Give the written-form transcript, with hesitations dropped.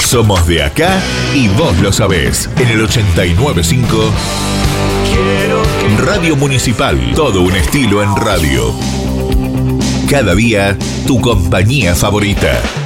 Somos de acá y vos lo sabés. En el 89.5 Radio Municipal. Todo un estilo en radio. Cada día, tu compañía favorita.